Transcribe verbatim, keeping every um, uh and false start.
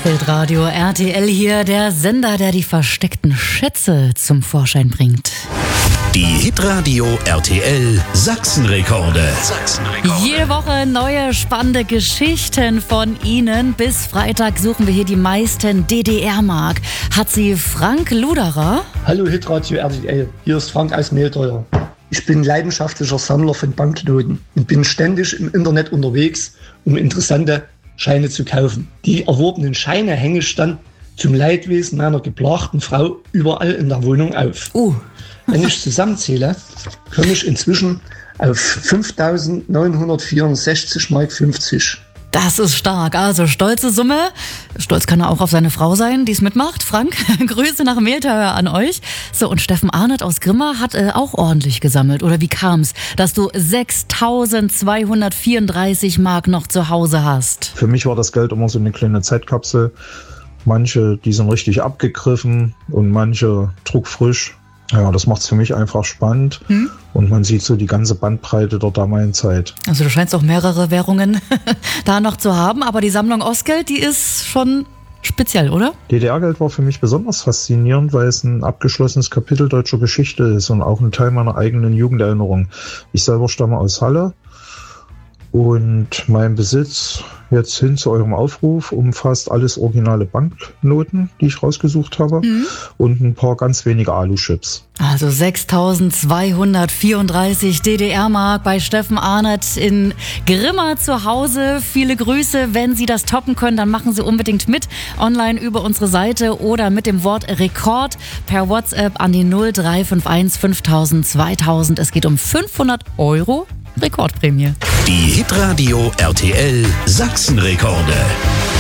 Hitradio R T L hier, der Sender, der die versteckten Schätze zum Vorschein bringt. Die Hitradio R T L Sachsenrekorde. Sachsenrekorde. Jede Woche neue spannende Geschichten von Ihnen. Bis Freitag suchen wir hier die meisten D D R-Mark. Hat sie Frank Luderer? Hallo Hitradio R T L, hier ist Frank aus Mehlteuer. Ich bin leidenschaftlicher Sammler von Banknoten und bin ständig im Internet unterwegs, um interessante Scheine zu kaufen. Die erworbenen Scheine hänge ich dann zum Leidwesen meiner geplagten Frau überall in der Wohnung auf. Uh. Wenn ich zusammenzähle, komme ich inzwischen auf fünftausendneunhundertvierundsechzig Mark fünfzig. Das ist stark. Also stolze Summe. Stolz kann er auch auf seine Frau sein, die es mitmacht. Frank, Grüße nach Mehlteuer an euch. So, und Steffen Arndt aus Grimma hat äh, auch ordentlich gesammelt. Oder wie kam es, dass du sechstausendzweihundertvierunddreißig Mark noch zu Hause hast? Für mich war das Geld immer so eine kleine Zeitkapsel. Manche, die sind richtig abgegriffen und manche druckfrisch. Ja, das macht es für mich einfach spannend. Hm? Und man sieht so die ganze Bandbreite der damaligen Zeit. Also du scheinst auch mehrere Währungen da noch zu haben, aber die Sammlung Ostgeld, die ist schon speziell, oder? D D R-Geld war für mich besonders faszinierend, weil es ein abgeschlossenes Kapitel deutscher Geschichte ist und auch ein Teil meiner eigenen Jugenderinnerung. Ich selber stamme aus Halle. Und mein Besitz, jetzt hin zu eurem Aufruf, umfasst alles originale Banknoten, die ich rausgesucht habe, mhm. und ein paar ganz wenige Alu-Chips. Also sechstausendzweihundertvierunddreißig D D R-Mark bei Steffen Arndt in Grimma zu Hause. Viele Grüße. Wenn Sie das toppen können, dann machen Sie unbedingt mit. Online über unsere Seite oder mit dem Wort Rekord per WhatsApp an die null drei fünf eins fünftausend zweitausend. Es geht um fünfhundert Euro Rekordprämie. Die Hitradio R T L Sachsenrekorde.